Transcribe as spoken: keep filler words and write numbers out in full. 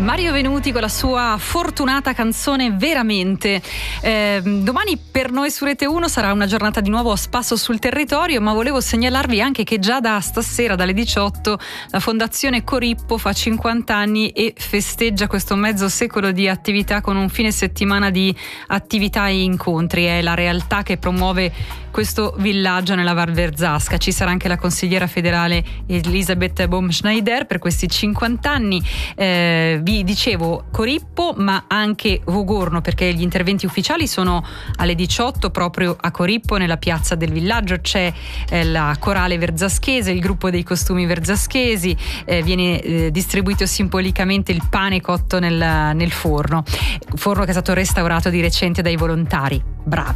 Mario Venuti con la sua fortunata canzone Veramente. Eh, domani per noi su Rete uno sarà una giornata di nuovo a spasso sul territorio, ma volevo segnalarvi anche che già da stasera dalle diciotto la Fondazione Corippo fa cinquanta anni e festeggia questo mezzo secolo di attività con un fine settimana di attività e incontri. È la realtà che promuove questo villaggio nella Val Verzasca. Ci sarà anche la consigliera federale Elisabeth Baumschneider per questi cinquanta anni. Eh, vi dicevo Corippo, ma anche Vogorno, perché gli interventi ufficiali sono alle diciotto proprio a Corippo, nella piazza del villaggio. C'è eh, la corale verzaschese, il gruppo dei costumi verzaschesi, eh, viene eh, distribuito simbolicamente il pane cotto nel, nel forno forno che è stato restaurato di recente dai volontari. Bravi.